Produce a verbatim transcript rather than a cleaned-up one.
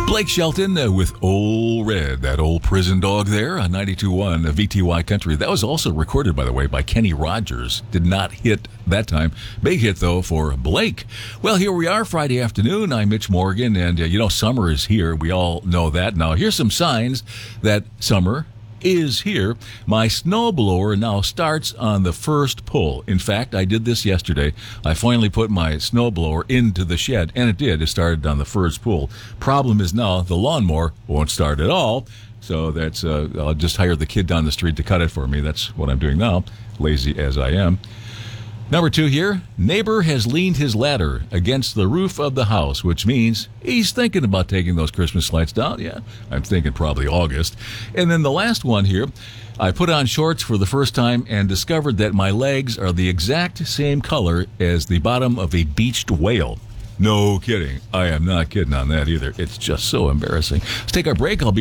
Blake Shelton uh, with Old Red, that old prison dog there on ninety-two point one V T Y Country. That was also recorded, by the way, by Kenny Rogers. Did not hit that time. Big hit, though, for Blake. Well, here we are, Friday afternoon. I'm Mitch Morgan, and, uh, you know, summer is here. We all know that. Now, here's some signs that summer is here. My snowblower now starts on the first pull. In fact, I did this yesterday. I finally put my snowblower into the shed, and it did. It started on the first pull. Problem is now the lawnmower won't start at all. So that's uh, I'll just hire the kid down the street to cut it for me. That's what I'm doing now, lazy as I am. Number two here, neighbor has leaned his ladder against the roof of the house, which means he's thinking about taking those Christmas lights down. Yeah, I'm thinking probably August. And then the last one here, I put on shorts for the first time and discovered that my legs are the exact same color as the bottom of a beached whale. No kidding. I am not kidding on that either. It's just so embarrassing. Let's take our break. I'll be